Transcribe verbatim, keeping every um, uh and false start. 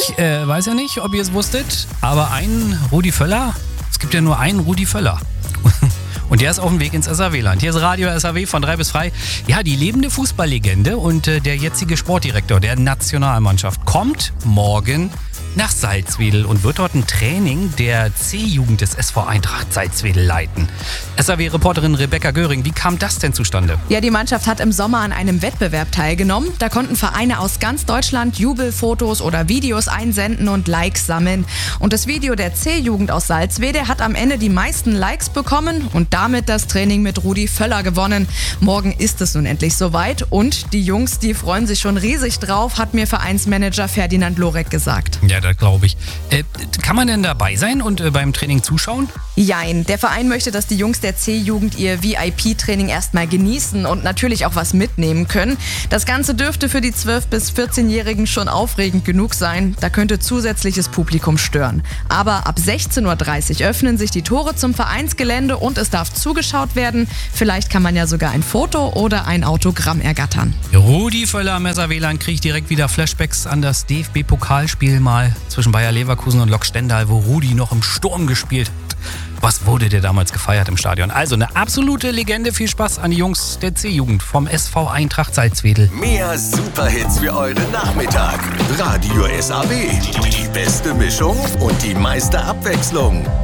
Ich äh, weiß ja nicht, ob ihr es wusstet, aber ein Rudi Völler, es gibt ja nur einen Rudi Völler. Und der ist auf dem Weg ins S A W-Land. Hier ist Radio S A W von drei bis frei. Ja, die lebende Fußballlegende und äh, der jetzige Sportdirektor der Nationalmannschaft kommt morgen nach Salzwedel und wird dort ein Training der C-Jugend des S V Eintracht Salzwedel leiten. S A W-Reporterin Rebecca Göring, wie kam das denn zustande? Ja, die Mannschaft hat im Sommer an einem Wettbewerb teilgenommen. Da konnten Vereine aus ganz Deutschland Jubelfotos oder Videos einsenden und Likes sammeln. Und das Video der C-Jugend aus Salzwedel hat am Ende die meisten Likes bekommen und damit das Training mit Rudi Völler gewonnen. Morgen ist es nun endlich soweit und die Jungs, die freuen sich schon riesig drauf, hat mir Vereinsmanager Ferdinand Lorek gesagt. Ja, das glaube ich. Äh, kann man denn dabei sein und äh, beim Training zuschauen? Jein, der Verein möchte, dass die Jungs der C-Jugend ihr V I P-Training erstmal genießen und natürlich auch was mitnehmen können. Das Ganze dürfte für die zwölf- bis vierzehnjährigen schon aufregend genug sein. Da könnte zusätzliches Publikum stören. Aber ab sechzehn Uhr dreißig öffnen sich die Tore zum Vereinsgelände und es darf zugeschaut werden. Vielleicht kann man ja sogar ein Foto oder ein Autogramm ergattern. Rudi Völler am S A W-Land kriegt direkt wieder Flashbacks an das D F B-Pokalspiel mal zwischen Bayer Leverkusen und Lok Stendal, wo Rudi noch im Sturm gespielt hat. Was wurde der damals gefeiert im Stadion? Also eine absolute Legende. Viel Spaß an die Jungs der C-Jugend vom S V Eintracht Salzwedel. Mehr Superhits für euren Nachmittag. Radio S A W. Die beste Mischung und die meiste Abwechslung.